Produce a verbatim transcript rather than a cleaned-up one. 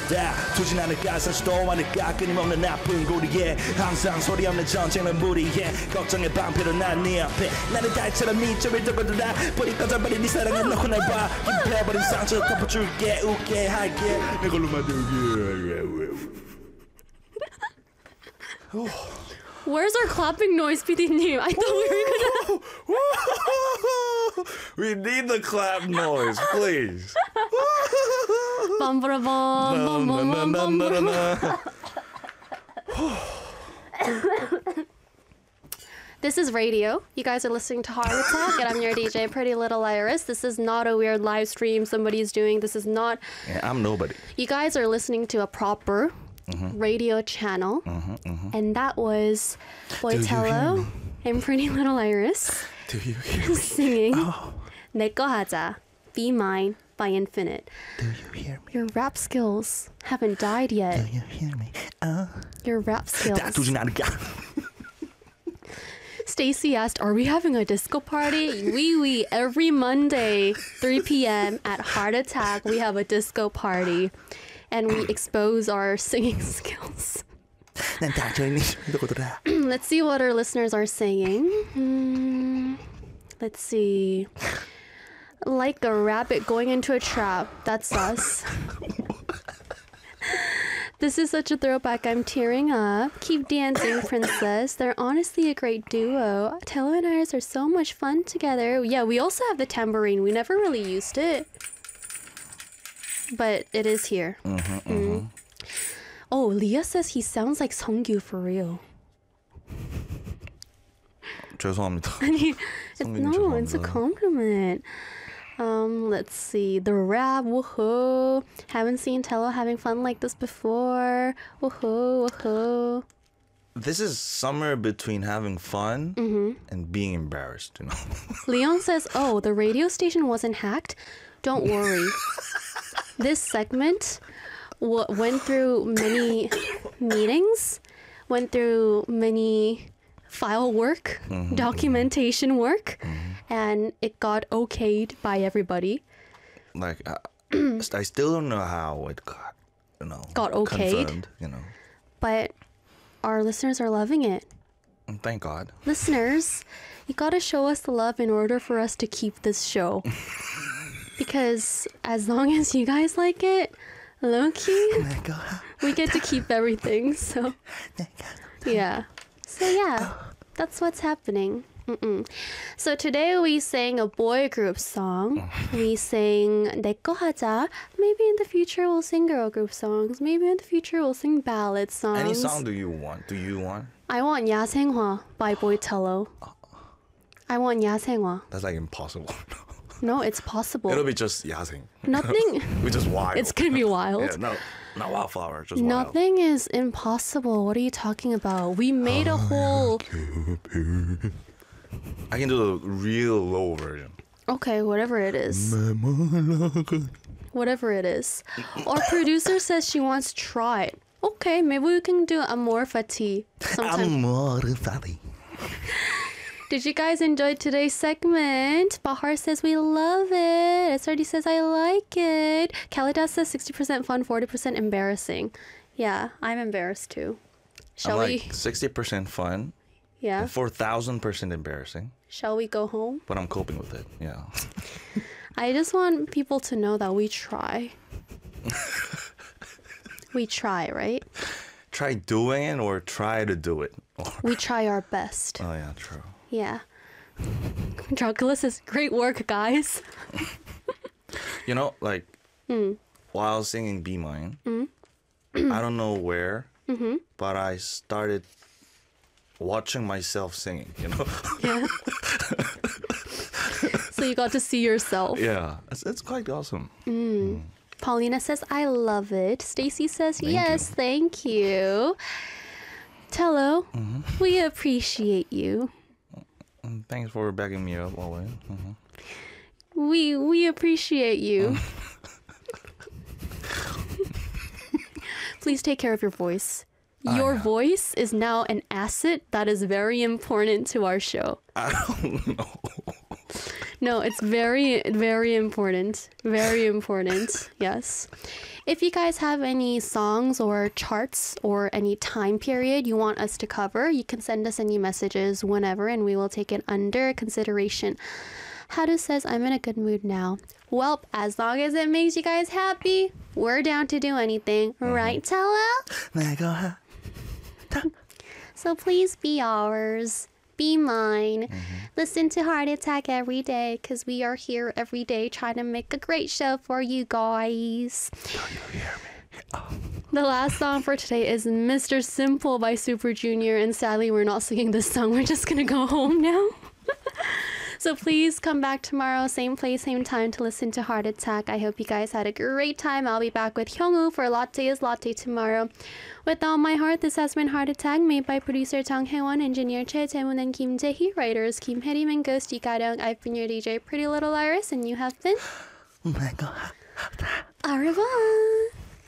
다 두진 않을까 사실 또 많을까 끊임없는 나쁜 고리에 항상 소리 없는 전쟁은 무리해 걱정의 방패로 난 네 앞에 나는 달처럼 네 점을 들고 돌아 버리 꺼져버린 네 사랑은 놓고 날봐 입혀버린 상처 덮어줄게 웃게 할게 내 걸로 만들게. Where's our clapping noise, 피디님? I thought we were gonna... We need the clap noise, please. Bum-ba-da-bum, bum-bum-bum-bum. This is radio. You guys are listening to Heart Attack, and I'm your D J, Pretty Little Iris. This is not a weird live stream somebody's doing. This is not... Yeah, I'm nobody. You guys are listening to a proper mm-hmm. radio channel, mm-hmm, mm-hmm. and that was Boitello and Pretty Little Iris. Do you hear me? Singing Oh. 내꺼 하자, Be Mine by Infinite. Do you hear me? Your rap skills haven't died yet. Do you hear me? Oh. Your rap skills. 다 두진 않을까? Stacy asked, are we having a disco party? Oui, oui. Every Monday, three p.m. at Heart Attack, we have a disco party. And we expose our singing skills. Let's see what our listeners are saying. Hmm, let's see. Like a rabbit going into a trap. That's us. This is such a throwback. I'm tearing up. Keep dancing, princess. They're honestly a great duo. Tello and Iris are so much fun together. Yeah, we also have the tambourine. We never really used it. But it is here. Mm-hmm, mm. Mm. Oh, Leah says he sounds like Seongyu for real. 죄송합니다. 아니, it's, no, it's a compliment. Um, let's see. The rap, woohoo. Haven't seen Tello having fun like this before. Woohoo, woohoo. This is somewhere between having fun mm-hmm. and being embarrassed, you know. Leon says, oh, the radio station wasn't hacked? Don't worry. This segment w- went through many meetings, went through many file work, mm-hmm. documentation work, mm-hmm. and it got okayed by everybody. Like, uh, I still don't know how it got, you know, got okayed, confirmed, you know. But our listeners are loving it. Thank God. Listeners, you gotta show us the love in order for us to keep this show. Because as long as you guys like it, low-key, we get to keep everything, so yeah. So yeah, that's what's happening. Mm-mm. So today we sang a boy group song. We sang 내꺼 하자. Maybe in the future we'll sing girl group songs. Maybe in the future we'll sing ballad songs. Any song do you want? Do you want? I want 야생화 by Boitello. I want 야생화. That's like impossible. No, it's possible. It'll be just 야생. Nothing. We just wild. It's gonna be wild. Yeah, no, not wildflower, just Nothing wild. is impossible. What are you talking about? We made a whole... I can do the real low version. Okay, whatever it is. Whatever it is. Our producer says she wants to try it. Okay, maybe we can do Amor Fati sometime. Amor Fati. Did you guys enjoy today's segment? Bahar says we love it. S R D says I like it. Kalidas says sixty percent fun, forty percent embarrassing. Yeah, I'm embarrassed too. Shall I'm we? like sixty percent fun. Yeah. four thousand percent embarrassing. Shall we go home? But I'm coping with it, yeah. I just want people to know that we try. We try, right? Try doing it or try to do it. We try our best. Oh, yeah, true. Yeah. Dracula says, great work, guys. You know, like, mm. while singing Be Mine, mm. I don't know where, mm-hmm. but I started watching myself singing, you know? Yeah. So you got to see yourself. Yeah, it's, it's quite awesome. Mm. Mm. Paulina says, I love it. Stacy says, thank yes, you. thank you. Tello, mm-hmm. we appreciate you. Thanks for backing me up always. Mm-hmm. We we appreciate you. Please take care of your voice. Your uh, voice is now an asset that is very important to our show. I don't know. No, it's very, very important. Very important. Yes. If you guys have any songs or charts or any time period you want us to cover, you can send us any messages whenever and we will take it under consideration. Hadu says, I'm in a good mood now. Well, as long as it makes you guys happy, we're down to do anything. Mm-hmm. Right, Tella? So please be ours. Be mine. Mm-hmm. Listen to Heart Attack every day because we are here every day trying to make a great show for you guys. Don't you hear me? Oh. The last song for today is Mister Simple by Super Junior, and sadly we're not singing this song. We're just gonna go home now. So please come back tomorrow, same place, same time to listen to Heart Attack. I hope you guys had a great time. I'll be back with Hyungwoo for Latte is Latte tomorrow. With all my heart, this has been Heart Attack, made by producer Jang Hae-won, engineer Choi Tae-moon and Kim Jae-hee, writers Kim Hae-rim and Ghost Lee-ga-ryung. I've been your D J, Pretty Little Iris, and you have been... Au revoir!